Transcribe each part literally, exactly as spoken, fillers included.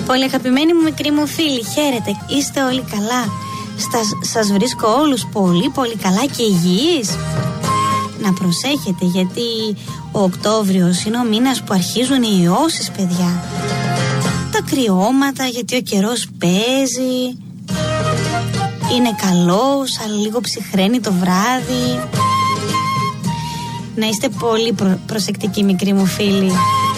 Πολύ αγαπημένοι μου μικροί μου φίλοι, χαίρετε, είστε όλοι καλά? Στα, σας βρίσκω όλους πολύ πολύ καλά και υγιείς. Να προσέχετε, γιατί ο Οκτώβριος είναι ο μήνας που αρχίζουν οι ιώσεις, παιδιά. Τα κρυώματα, γιατί ο καιρός παίζει. Είναι καλός, αλλά λίγο ψυχραίνει το βράδυ. Να είστε πολύ προ, προσεκτικοί μικροί μου φίλοι.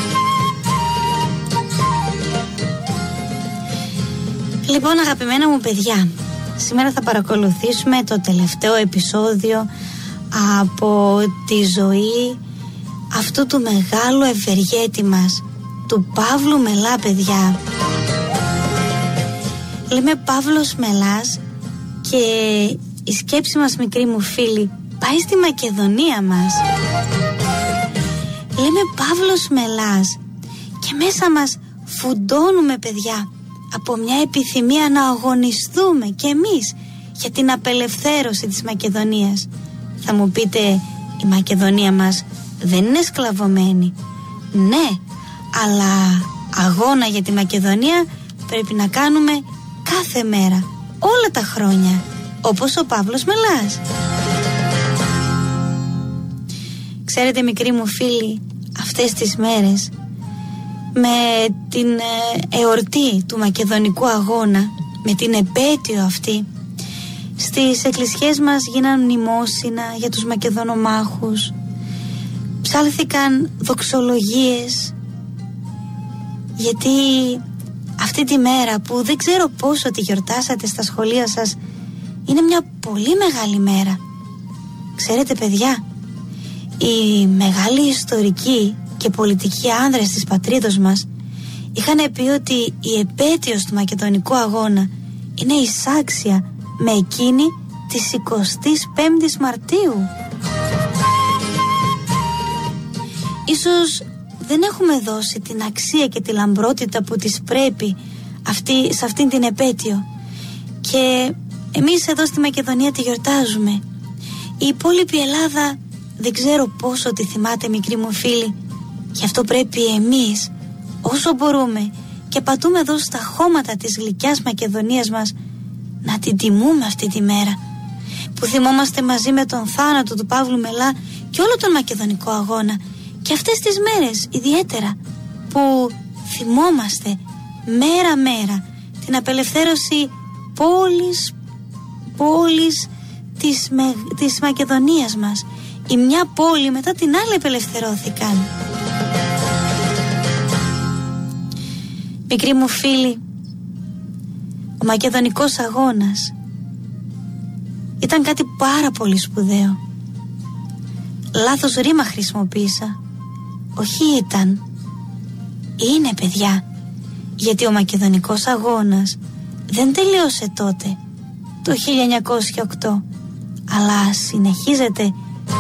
Λοιπόν, αγαπημένα μου παιδιά, σήμερα θα παρακολουθήσουμε το τελευταίο επεισόδιο από τη ζωή αυτού του μεγάλου ευεργέτη μας, του Παύλου Μελά, παιδιά. Λέμε Παύλος Μελάς και η σκέψη μας, μικροί μου φίλοι, πάει στη Μακεδονία μας. Λέμε Παύλος Μελάς και μέσα μας φουντώνουμε, παιδιά, από μια επιθυμία να αγωνιστούμε κι εμείς για την απελευθέρωση της Μακεδονίας. Θα μου πείτε, η Μακεδονία μας δεν είναι σκλαβωμένη. Ναι, αλλά αγώνα για τη Μακεδονία πρέπει να κάνουμε κάθε μέρα, όλα τα χρόνια, όπως ο Παύλος Μελάς. Ξέρετε, μικροί μου φίλοι, αυτές τις μέρες, με την εορτή του Μακεδονικού Αγώνα, με την επέτειο αυτή, στις εκκλησιές μας γίναν μνημόσυνα για τους Μακεδονομάχους, ψάλθηκαν δοξολογίες, γιατί αυτή τη μέρα που δεν ξέρω πόσο τη γιορτάσατε στα σχολεία σας, είναι μια πολύ μεγάλη μέρα. Ξέρετε, παιδιά, οι μεγάλοι ιστορικοί και πολιτικοί άνδρες της πατρίδος μας είχαν πει ότι η επέτειος του Μακεδονικού Αγώνα είναι εισάξια με εκείνη της εικοστής πέμπτης Μαρτίου. Ίσως δεν έχουμε δώσει την αξία και τη λαμπρότητα που της πρέπει αυτή, σε αυτήν την επέτειο, και εμείς εδώ στη Μακεδονία τη γιορτάζουμε. Η υπόλοιπη Ελλάδα δεν ξέρω πόσο τη θυμάται, μικροί μου φίλοι. Γι' αυτό πρέπει εμείς όσο μπορούμε και πατούμε εδώ στα χώματα της γλυκιάς Μακεδονίας μας να την τιμούμε αυτή τη μέρα, που θυμόμαστε μαζί με τον θάνατο του Παύλου Μελά και όλο τον Μακεδονικό Αγώνα, και αυτές τις μέρες ιδιαίτερα που θυμόμαστε μέρα μέρα την απελευθέρωση πόλης, πόλης της, με, της Μακεδονίας μας. Η μια πόλη μετά την άλλη απελευθερώθηκαν. Μικροί μου φίλοι, ο Μακεδονικός Αγώνας ήταν κάτι πάρα πολύ σπουδαίο. Λάθος ρήμα χρησιμοποίησα. Όχι ήταν, είναι, παιδιά, γιατί ο Μακεδονικός Αγώνας δεν τελείωσε τότε, το χίλια εννιακόσια οκτώ, αλλά συνεχίζεται.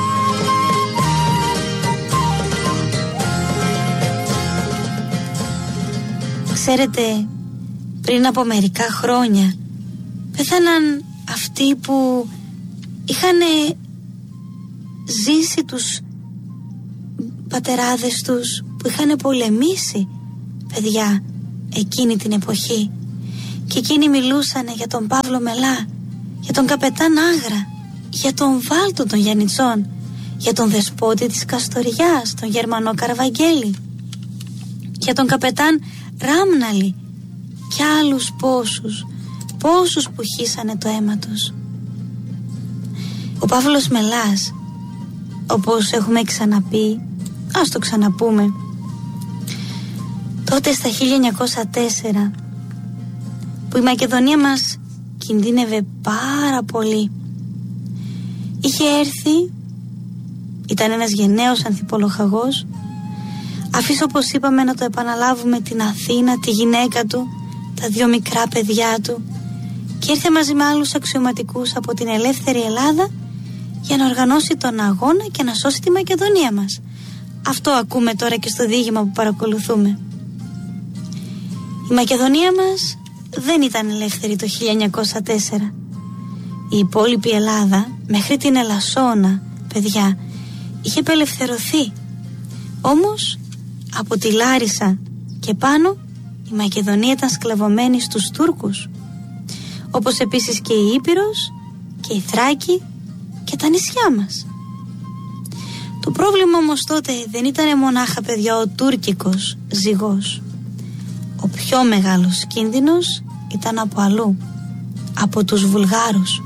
Ξέρετε, πριν από μερικά χρόνια πέθαναν αυτοί που είχαν ζήσει τους πατεράδες τους, που είχαν πολεμήσει, παιδιά, εκείνη την εποχή. Και εκείνοι μιλούσαν για τον Παύλο Μελά, για τον καπετάν Άγρα, για τον Βάλτο των Γιαννιτσών, για τον δεσπότη της Καστοριάς, τον Γερμανό Καραβαγγέλη, για τον καπετάν Ράμναλη και άλλους πόσους, πόσους που χύσανε το αίμα τους. Ο Παύλος Μελάς, όπως έχουμε ξαναπεί, ας το ξαναπούμε, τότε στα χίλια εννιακόσια τέσσερα, που η Μακεδονία μας κινδύνευε πάρα πολύ, είχε έρθει, ήταν ένας γενναίος ανθιπολοχαγός, αφήσω, όπως είπαμε, να το επαναλάβουμε, την Αθήνα, τη γυναίκα του, τα δύο μικρά παιδιά του, και ήρθε μαζί με άλλους αξιωματικούς από την ελεύθερη Ελλάδα για να οργανώσει τον αγώνα και να σώσει τη Μακεδονία μας. Αυτό ακούμε τώρα και στο διήγημα που παρακολουθούμε. Η Μακεδονία μας δεν ήταν ελεύθερη το χίλια εννιακόσια τέσσερα. Η υπόλοιπη Ελλάδα, μέχρι την Ελασσόνα, παιδιά, είχε απελευθερωθεί. Όμως από τη Λάρισα και πάνω η Μακεδονία ήταν σκλαβωμένη στους Τούρκους, όπως επίσης και η Ήπειρος και η Θράκη και τα νησιά μας. Το πρόβλημα όμως τότε δεν ήταν μονάχα, παιδιά, ο τουρκικός ζυγός. Ο πιο μεγάλος κίνδυνος ήταν από αλλού, από τους Βουλγάρους.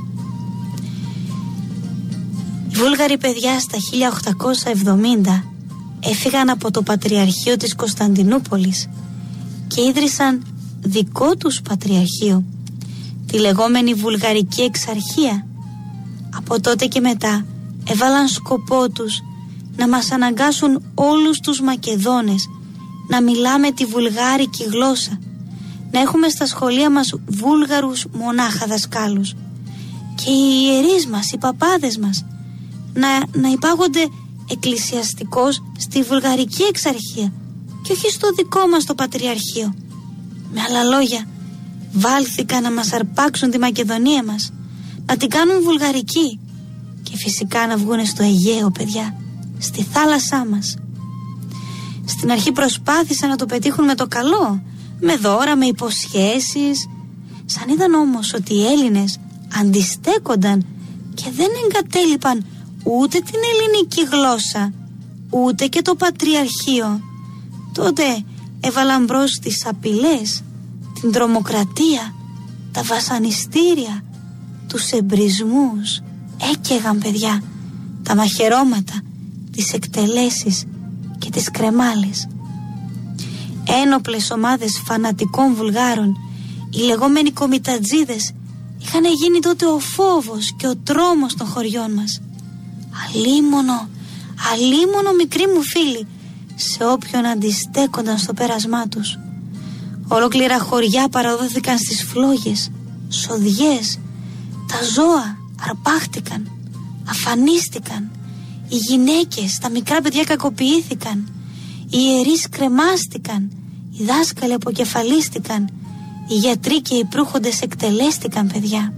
Οι Βούλγαροι, παιδιά, στα χίλια οκτακόσια εβδομήντα έφυγαν από το Πατριαρχείο της Κωνσταντινούπολης και ίδρυσαν δικό τους πατριαρχείο, τη λεγόμενη Βουλγαρική Εξαρχία. Από τότε και μετά έβαλαν σκοπό τους να μας αναγκάσουν όλους τους Μακεδόνες να μιλάμε τη βουλγάρικη γλώσσα, να έχουμε στα σχολεία μας Βούλγαρους μονάχα δασκάλους και οι ιερείς μας, οι παπάδες μας να, να υπάγονται εκκλησιαστικώς στη Βουλγαρική Εξαρχία και όχι στο δικό μας το Πατριαρχείο. Με άλλα λόγια, βάλθηκαν να μας αρπάξουν τη Μακεδονία μας, να την κάνουν βουλγαρική και φυσικά να βγούνε στο Αιγαίο, παιδιά, στη θάλασσά μας. Στην αρχή προσπάθησαν να το πετύχουν με το καλό, με δώρα, με υποσχέσεις. Σαν είδαν όμως ότι οι Έλληνες αντιστέκονταν και δεν εγκατέλειπαν ούτε την ελληνική γλώσσα, ούτε και το Πατριαρχείο, τότε έβαλαν μπρος τις απειλές, την τρομοκρατία, τα βασανιστήρια, τους εμπρισμούς. Έκαιγαν, παιδιά, τα μαχαιρώματα, τις εκτελέσεις και τις κρεμάλες. Ένοπλες ομάδες φανατικών Βουλγάρων, οι λεγόμενοι κομιτατζίδες, είχαν γίνει τότε ο φόβος και ο τρόμος των χωριών μας. Αλίμονο, αλίμονο, μικροί μου φίλοι, σε όποιον αντιστέκονταν στο πέρασμά τους. Ολόκληρα χωριά παραδόθηκαν στις φλόγες, σοδιές, τα ζώα αρπάχτηκαν, αφανίστηκαν, οι γυναίκες, τα μικρά παιδιά κακοποιήθηκαν, οι ιερείς κρεμάστηκαν, οι δάσκαλοι αποκεφαλίστηκαν, οι γιατροί και οι προύχοντες εκτελέστηκαν, παιδιά.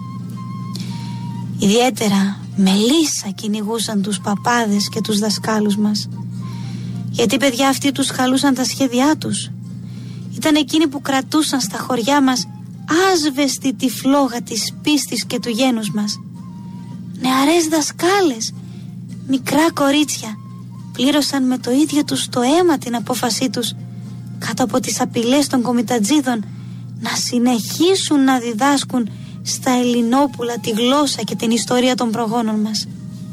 Ιδιαίτερα με λύσα κυνηγούσαν τους παπάδες και τους δασκάλους μας, γιατί, παιδιά, αυτοί τους χαλούσαν τα σχέδιά τους. Ήταν εκείνοι που κρατούσαν στα χωριά μας άσβεστη τη φλόγα της πίστης και του γένους μας. Νεαρές δασκάλες, μικρά κορίτσια, πλήρωσαν με το ίδιο τους το αίμα την απόφασή τους, κάτω από τις απειλές των κομιτατζίδων, να συνεχίσουν να διδάσκουν στα Ελληνόπουλα τη γλώσσα και την ιστορία των προγόνων μας.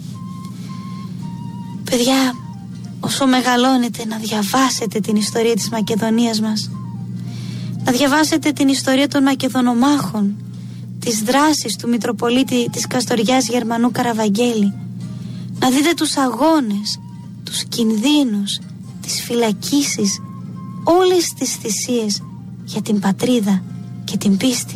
Παιδιά, όσο μεγαλώνετε, να διαβάσετε την ιστορία της Μακεδονίας μας, να διαβάσετε την ιστορία των Μακεδονομάχων, τις δράσεις του Μητροπολίτη της Καστοριάς Γερμανού Καραβαγγέλη, να δείτε τους αγώνες, τους κινδύνους, τις φυλακίσεις, όλες τις θυσίες για την πατρίδα και την πίστη.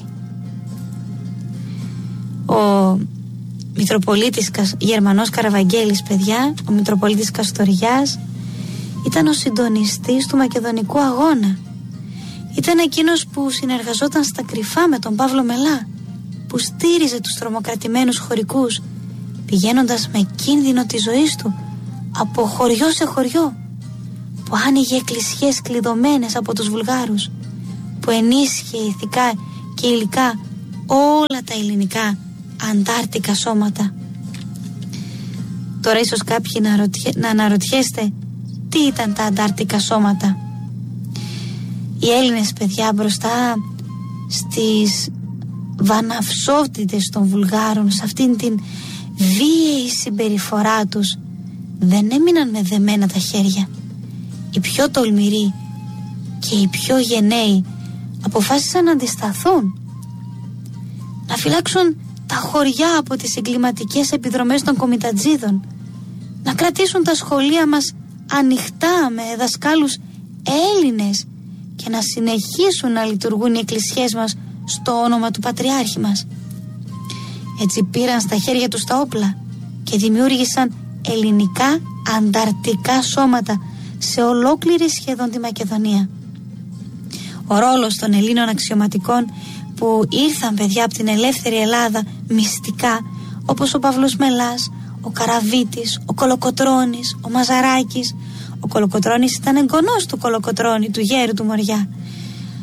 Ο Μητροπολίτης Γερμανός Καραβαγγέλης, παιδιά, ο Μητροπολίτης Καστοριάς, ήταν ο συντονιστής του Μακεδονικού αγώνα. Ήταν εκείνος που συνεργαζόταν στα κρυφά με τον Παύλο Μελά, που στήριζε τους τρομοκρατημένους χωρικούς, πηγαίνοντας με κίνδυνο της ζωής του από χωριό σε χωριό, που άνοιγε εκκλησιές κλειδωμένες από τους Βουλγάρους, που ενίσχυε ηθικά και υλικά όλα τα ελληνικά αντάρτικα σώματα. Τώρα ίσως κάποιοι να, ρωτιέ, να αναρωτιέστε τι ήταν τα αντάρτικα σώματα. Οι Έλληνες, παιδιά, μπροστά στις βαναυσότητες των Βουλγάρων, σε αυτήν την βίαιη συμπεριφορά τους, δεν έμειναν με δεμένα τα χέρια. Οι πιο τολμηροί και οι πιο γενναίοι αποφάσισαν να αντισταθούν, να φυλάξουν τα χωριά από τις εγκληματικές επιδρομές των κομιτατζίδων, να κρατήσουν τα σχολεία μας ανοιχτά με δασκάλους Έλληνες και να συνεχίσουν να λειτουργούν οι εκκλησιές μας στο όνομα του Πατριάρχη μας. Έτσι πήραν στα χέρια τους τα όπλα και δημιούργησαν ελληνικά ανταρτικά σώματα σε ολόκληρη σχεδόν τη Μακεδονία. Ο ρόλος των Ελλήνων αξιωματικών που ήρθαν, παιδιά, από την ελεύθερη Ελλάδα μυστικά, όπως ο Παύλος Μελάς, ο Καραβίτης, ο Κολοκοτρώνης, ο Μαζαράκης. Ο Κολοκοτρώνης ήταν εγγονός του Κολοκοτρώνη, του γέρου του Μοριά.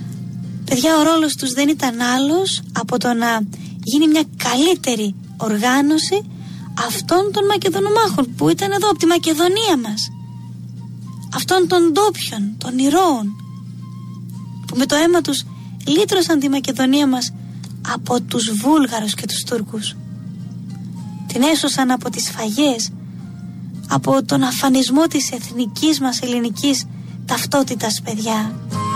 παιδιά, ο ρόλος τους δεν ήταν άλλος από το να γίνει μια καλύτερη οργάνωση αυτών των Μακεδονομάχων που ήταν εδώ από τη Μακεδονία μας, αυτών των ντόπιων, των ηρώων που με το αίμα τους λύτρωσαν τη Μακεδονία μας από τους Βούλγαρους και τους Τούρκους. Την έσωσαν από τις σφαγές, από τον αφανισμό της εθνικής μας ελληνικής ταυτότητας, παιδιά.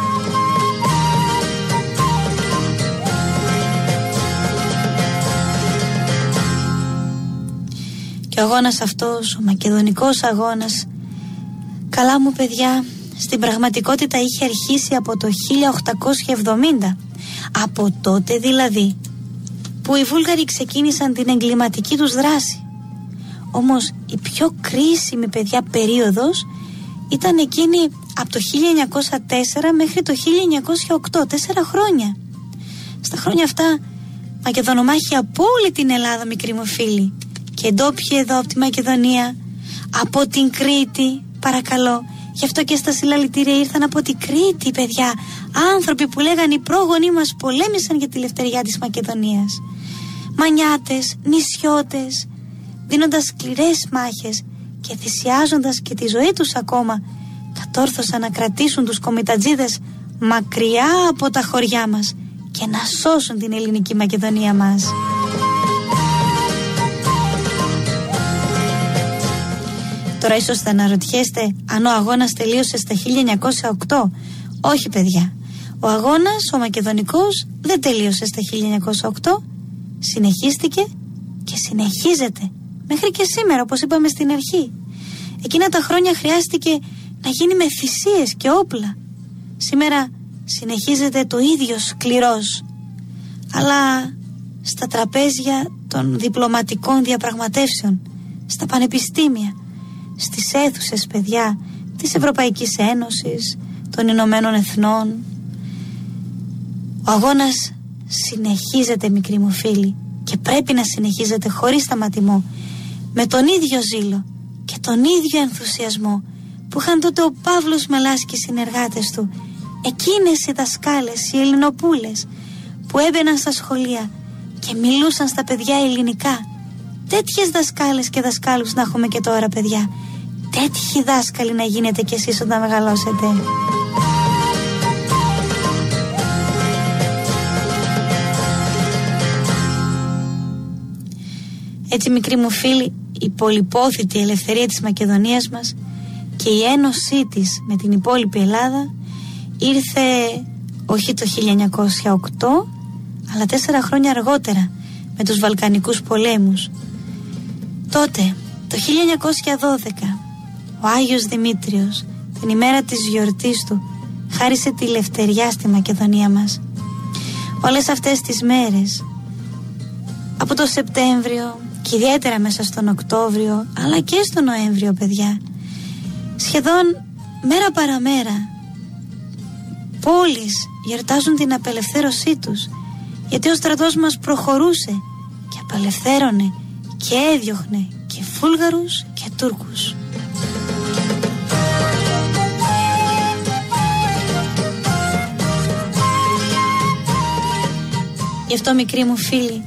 Και ο αγώνας αυτός, ο μακεδονικός αγώνας, καλά μου παιδιά, στην πραγματικότητα είχε αρχίσει από το χίλια οκτακόσια εβδομήντα. Από τότε δηλαδή που οι Βούλγαροι ξεκίνησαν την εγκληματική τους δράση. Όμως η πιο κρίσιμη, παιδιά, περίοδος ήταν εκείνη από το χίλια εννιακόσια τέσσερα μέχρι το χίλια εννιακόσια οκτώ, τέσσερα χρόνια. Στα χρόνια αυτά Μακεδονομάχοι από όλη την Ελλάδα, μικροί μου φίλοι, και ντόπιοι εδώ από τη Μακεδονία, από την Κρήτη, παρακαλώ. Γι' αυτό και στα συλλαλητήρια ήρθαν από την Κρήτη, παιδιά, άνθρωποι που λέγανε οι πρόγονοί μας πολέμησαν για τη ελευθεριά της Μακεδονίας. Μανιάτες, νησιώτες, δίνοντας σκληρές μάχες και θυσιάζοντας και τη ζωή τους ακόμα, κατόρθωσαν να κρατήσουν τους κομιτατζίδες μακριά από τα χωριά μας και να σώσουν την ελληνική Μακεδονία μας. Τώρα ίσως θα αναρωτιέστε αν ο αγώνας τελείωσε στα χίλια εννιακόσια οκτώ. Όχι, παιδιά. Ο αγώνας, ο μακεδονικός, δεν τελείωσε στα χίλια εννιακόσια οκτώ. Συνεχίστηκε και συνεχίζεται μέχρι και σήμερα, όπως είπαμε στην αρχή. Εκείνα τα χρόνια χρειάστηκε να γίνει με θυσίες και όπλα. Σήμερα συνεχίζεται το ίδιο σκληρός, αλλά στα τραπέζια των διπλωματικών διαπραγματεύσεων, στα πανεπιστήμια, στις αίθουσες, παιδιά, της Ευρωπαϊκής Ένωσης, των Ηνωμένων Εθνών. Ο αγώνας συνεχίζεται, μικροί μου φίλοι, και πρέπει να συνεχίζεται χωρίς σταματημό, με τον ίδιο ζήλο και τον ίδιο ενθουσιασμό που είχαν τότε ο Παύλος Μελάς και οι συνεργάτες του, εκείνες οι δασκάλες, οι Ελληνοπούλες που έμπαιναν στα σχολεία και μιλούσαν στα παιδιά ελληνικά. Τέτοιες δασκάλες και δασκάλους να έχουμε και τώρα, παιδιά. Τέτοιοι δάσκαλοι να γίνετε κι εσείς όταν μεγαλώσετε. Έτσι, μικροί μου φίλοι, η πολυπόθητη ελευθερία της Μακεδονίας μας και η ένωσή της με την υπόλοιπη Ελλάδα ήρθε όχι το χίλια εννιακόσια οκτώ, αλλά τέσσερα χρόνια αργότερα με τους Βαλκανικούς πολέμους. Τότε, το χίλια εννιακόσια δώδεκα, ο Άγιος Δημήτριος, την ημέρα της γιορτής του, χάρισε τη ελευθεριά στη Μακεδονία μας. Όλες αυτές τις μέρες, από το Σεπτέμβριο και ιδιαίτερα μέσα στον Οκτώβριο, αλλά και στον Νοέμβριο, παιδιά, σχεδόν μέρα παραμέρα πόλεις γιορτάζουν την απελευθέρωσή τους, γιατί ο στρατός μας προχωρούσε και απελευθέρωνε και έδιωχνε και Βούλγαρους και Τούρκους. Γι' αυτό, μικροί μου φίλοι,